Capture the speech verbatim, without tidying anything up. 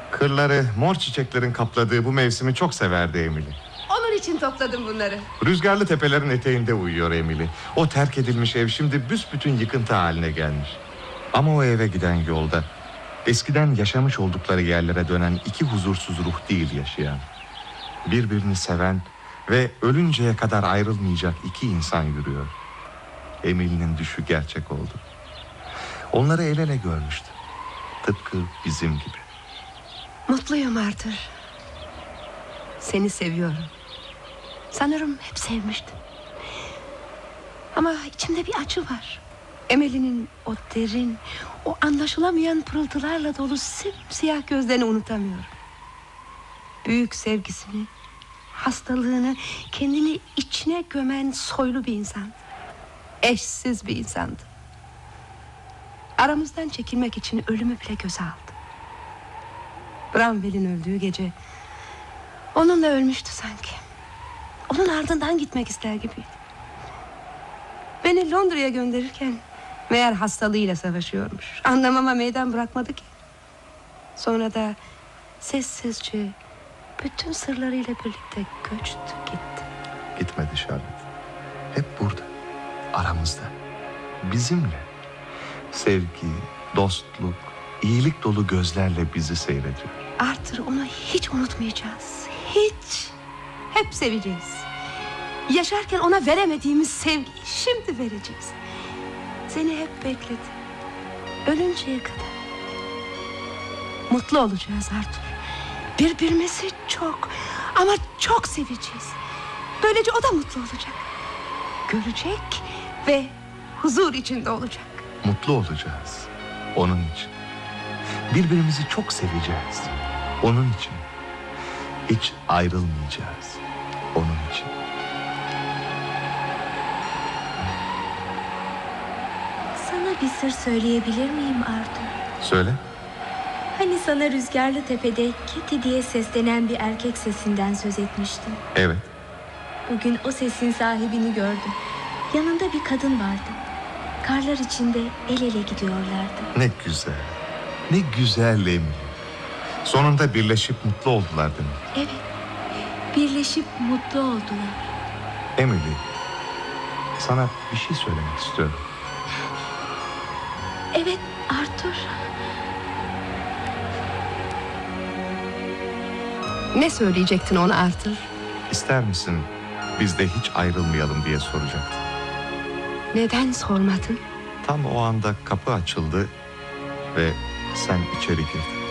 Kırları mor çiçeklerin kapladığı bu mevsimi çok severdi Emily. Onun için topladım bunları. Rüzgarlı tepelerin eteğinde uyuyor Emily. O terk edilmiş ev şimdi büsbütün yıkıntı haline gelmiş. Ama o eve giden yolda eskiden yaşamış oldukları yerlere dönen iki huzursuz ruh değil yaşayan, birbirini seven ve ölünceye kadar ayrılmayacak iki insan yürüyor. Emily'nin düşü gerçek oldu. Onları el ele görmüştü. Tıpkı bizim gibi. Mutluyum Arthur. Seni seviyorum. Sanırım hep sevmiştim. Ama içimde bir acı var. Emily'nin o derin, o anlaşılamayan pırıltılarla dolu simsiyah gözlerini unutamıyorum. Büyük sevgisini, hastalığını, kendini içine gömen soylu bir insandı. Eşsiz bir insandı. Aramızdan çekilmek için ölümü bile göze aldı. Bramwell'in öldüğü gece onunla ölmüştü sanki. Onun ardından gitmek ister gibiydi. Beni Londra'ya gönderirken meğer hastalığıyla savaşıyormuş. Anlamama meydan bırakmadı ki. Sonra da sessizce bütün sırlarıyla birlikte göçtü gitti. Gitmedi Charlotte. Hep burada, aramızda, bizimle. Sevgi, dostluk, iyilik dolu gözlerle bizi seyrediyor. Arthur, onu hiç unutmayacağız. Hiç. Hep seveceğiz. Yaşarken ona veremediğimiz sevgiyi şimdi vereceğiz. Seni hep bekledim. Ölünceye kadar. Mutlu olacağız Arthur. Birbirimizi çok ama çok seveceğiz. Böylece o da mutlu olacak. Görecek ve huzur içinde olacak. Mutlu olacağız. Onun için. Birbirimizi çok seveceğiz. Onun için. Hiç ayrılmayacağız. Onun için. Sana bir sır söyleyebilir miyim Arthur? Söyle. Hani sana Rüzgarlı Tepe'de Kitty diye seslenen bir erkek sesinden söz etmiştim. Evet. Bugün o sesin sahibini gördüm. Yanında bir kadın vardı. Karlar içinde el ele gidiyorlardı. Ne güzel. Ne güzel Emily. Sonunda birleşip mutlu oldular değil mi? Evet. Birleşip mutlu oldular. Emily, sana bir şey söylemek istiyorum. Evet Arthur. Ne söyleyecektin ona Arthur? İster misin biz de hiç ayrılmayalım diye soracaktım. Neden sormadın? Tam o anda kapı açıldı ve sen içeri girdin.